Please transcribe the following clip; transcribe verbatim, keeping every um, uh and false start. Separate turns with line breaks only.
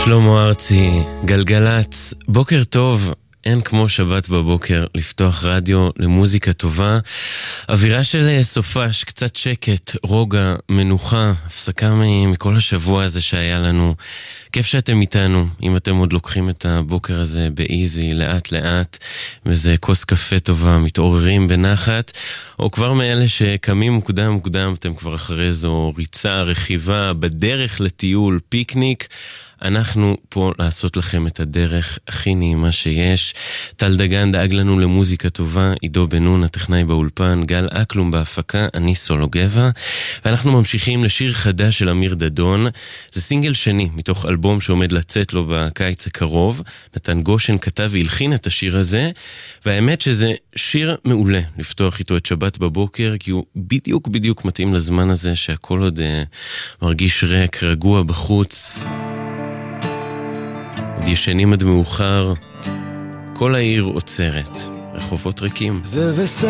שלמה ארצי, גלגלץ, בוקר טוב. אין כמו שבת בבוקר לפתוח רדיו למוזיקה טובה, אווירה של סופש, קצת שקט, רוגע, מנוחה, הפסקה מכל השבוע הזה שהיה לנו. כיף שאתם איתנו, אם אתם עוד לוקחים את הבוקר הזה באיזי, לאט לאט, וזה כוס קפה טובה, מתעוררים בנחת, או כבר מאלה שקמים מוקדם מוקדם, אתם כבר אחרי זו ריצה, רכיבה, בדרך לטיול, פיקניק, אנחנו פה לעשות לכם את הדרך הכי נעימה שיש. טל דגן דאג לנו למוזיקה טובה, עידו בנון הטכנאי באולפן, גל אקלום בהפקה, אני סולו גבע, ואנחנו ממשיכים לשיר חדש של אמיר דדון. זה סינגל שני מתוך אלבום שעומד לצאת לו בקיץ הקרוב. נתן גושן כתב והלחין את השיר הזה, והאמת שזה שיר מעולה לפתוח איתו את שבת בבוקר, כי הוא בדיוק בדיוק מתאים לזמן הזה שהכל עוד uh, מרגיש ריק, רגוע בחוץ, עוד ישנים עד מאוחר, כל העיר עוצרת, רחובות ריקים.
זה בסדר